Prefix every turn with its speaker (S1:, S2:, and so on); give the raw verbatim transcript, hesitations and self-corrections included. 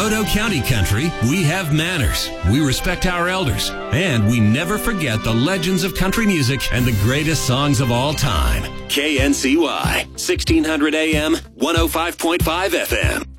S1: Otoe County country, we have manners, we respect our elders, and we never forget the legends of country music and the greatest songs of all time. K N C Y, sixteen hundred A M, one oh five point five F M.